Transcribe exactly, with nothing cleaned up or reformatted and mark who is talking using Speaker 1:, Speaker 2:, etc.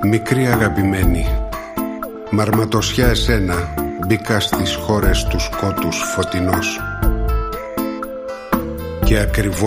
Speaker 1: Μικρή αγαπημένη, μαρματωσιά εσένα, μπήκα στις χώρες του σκότους φωτεινός. Και ακριβώς